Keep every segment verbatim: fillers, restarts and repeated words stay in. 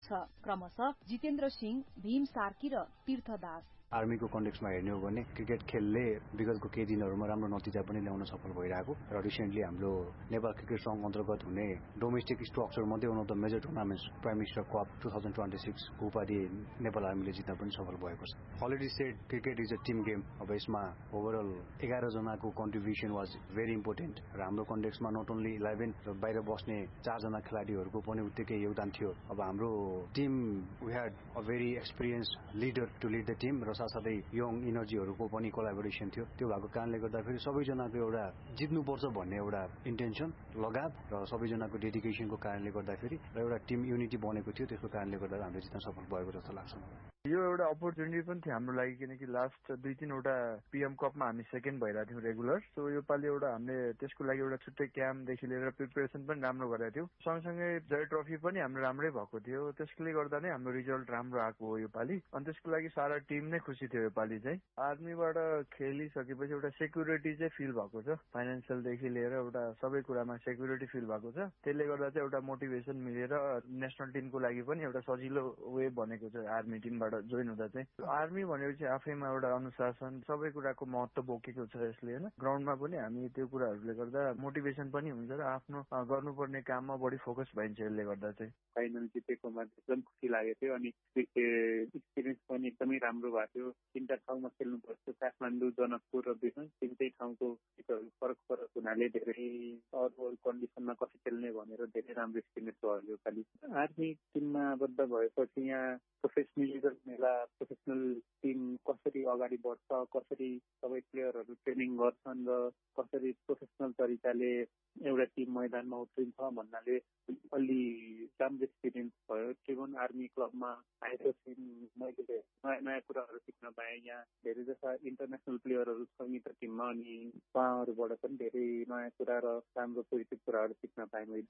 छ। क्रमशः जितेन्द्र सिंह, भीम सार्की र तीर्थदास। आर्मीको कन्टेक्समा हेर्ने हो भने क्रिकेट खेलले विगतको केही दिनहरूमा राम्रो नतिजा पनि ल्याउन सफल भइरहेको र रिसेन्टली हाम्रो नेपाल क्रिकेट सङ्घ अन्तर्गत हुने डोमेस्टिक स्ट्रक्चर मध्ये one of the major tournaments prime minister cup two thousand twenty six उपाधि नेपाल आर्मीले जित्न पनि सफल भएको छ। Already shed cricket is a team game. अब यसमा ओभरअल एघार जनाको कन्ट्रिब्युसन वाज भेरी इम्पोर्टेन्ट र हाम्रो कन्टेक्समा नट ओन्ली इलेभेन र बाहिर बस्ने चारजना खेलाडीहरूको पनि उत्तिकै योगदान थियो। अब हाम्रो team we had a very experience leader to lead the team र साथै यङ इनर्जीहरूको पनि कोलाबोरेसन थियो। त्यो भएको कारणले गर्दाखेरि सबैजनाको एउटा जित्नुपर्छ भन्ने एउटा इन्टेन्सन, लगाव र सबैजनाको डेडिकेसनको कारणले गर्दाखेरि र एउटा टिम युनिटी बनेको थियो। त्यसको कारणले गर्दा हामीले जित्न सफल भएको जस्तो लाग्छ। यो एउटा अपर्च्युनिटी पनि थियो हाम्रो लागि, किनकि लास्ट दुई तीनवटा पीएम कपमा हामी सेकेन्ड भइरहेको थियौँ रेगुलर। सो यो पालि एउटा हामीले त्यसको लागि एउटा छुट्टै क्याम्पदेखि लिएर प्रिपेरेसन पनि राम्रो गरेको थियौँ। सँगसँगै जय ट्रफी पनि हाम्रो राम्रै भएको थियो। त्यसले गर्दा नै हाम्रो रिजल्ट राम्रो आएको हो यो पालि। अनि त्यसको लागि सारा टिम नै खुसी थियो यो पालि चाहिँ। आर्मीबाट खेलिसकेपछि एउटा सेक्युरिटी चाहिँ फिल भएको छ, फाइनेन्सियलदेखि लिएर एउटा सबै कुरामा सेक्युरिटी फिल भएको छ। त्यसले गर्दा चाहिँ एउटा मोटिभेसन मिलेर नेसनल टिमको लागि पनि एउटा सजिलो वे बनेको छ आर्मी टिमबाट जोइन हुँदा चाहिँ। आर्मी भनेपछि आफैमा एउटा अनुशासन, सबै कुराको महत्त्व बोकेको छ यसले होइन। ग्राउन्डमा पनि हामी त्यो कुराहरूले गर्दा मोटिभेसन पनि हुन्छ र आफ्नो गर्नुपर्ने काममा बढी फोकस भइन्छ यसले गर्दा चाहिँ। फाइनल जितेकोमा एकदम खुसी लागेको थियो अनि एक्सपिरियन्स पनि एकदमै राम्रो भएको थियो। तिनवटा ठाउँमा खेल्नु पर्थ्यो, काठमाडौँ, जनकपुर र बिरगञ्ज। तिनटै ठाउँको फरक फरक हुनाले धेरै अरू अरू कन्डिसनमा कसरी खेल्ने भनेर धेरै राम्रो एक्सपिरियन्स भयो यो पालि। आर्मी टिममा आबद्ध भएपछि यहाँ प्रोफेसनलिजम मेला, प्रोफेसनल टिम कसरी अगाडि बढ्छ, कसरी सबै प्लेयरहरू ट्रेनिङ गर्छन् र कसरी प्रोफेसनल तरिकाले एउटा टिम मैदानमा उत्रिन्छ भन्नाले अलि राम्रो एक्सपिरियन्स भयो। त्रिभुवन आर्मी क्लबमा आएपछि मैले नयाँ नयाँ कुराहरू सिक्न पाएँ। यहाँ धेरै जस्ता इन्टरनेसनल प्लेयरहरू छन् नि त टिममा, अनि उहाँहरूबाट पनि धेरै नयाँ कुरा र राम्रो पोजिटिभ कुराहरू सिक्न पाएँ मैले।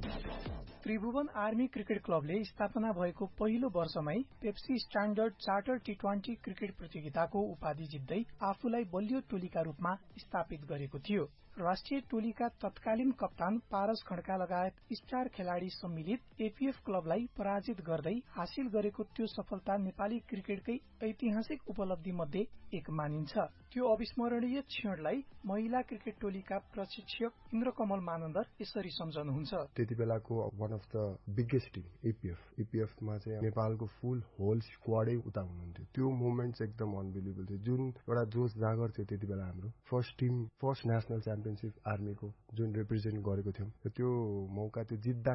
त्रिभुवन आर्मी क्रिकेट क्लबले स्थापना भएको पहिलो वर्षमै Pepsi standard charter T twenty cricket प्रतियोगिताको उपाधि जित्दै आफूलाई बलियो टोलीका रूपमा स्थापित गरेको थियो। राष्ट्रिय टोलीका तत्कालीन कप्तान पारस खड्का लगायत स्टार खेलाड़ी सम्मिलित एपीएफ क्लबलाई पराजित गर्दै हासिल गरेको त्यो सफलता नेपाली क्रिकेटकै ऐतिहासिक उपलब्धि मध्ये एक मानिन्छ। त्यो अविस्मरणीय क्षणलाई महिला क्रिकेट टोलीका प्रशिक्षक इन्द्रकमल मानन्दर यसरी सम्झनुहुन्छ। त्यति बेलाको one of the biggest team APF एपीएफमा चाहिँ नेपालको फुल होल स्क्वाडै उता हुनुहुन्थ्यो। त्यो मोमेन्ट चाहिँ एकदम अनबिलिभेबल थियो। जुन एउटा जोस जागर थियो त्यति बेला हाम्रो first team first national championship आर्मीको जुन रिप्रेजेन्ट गरेको थियौं, त्यो मौका त्यो जित्दा